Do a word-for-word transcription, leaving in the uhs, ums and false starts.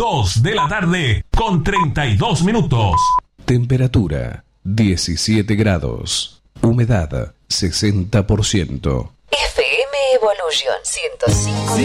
dos de la tarde con treinta y dos minutos. Temperatura diecisiete grados. Humedad sesenta por ciento. F M Evolution ciento cinco.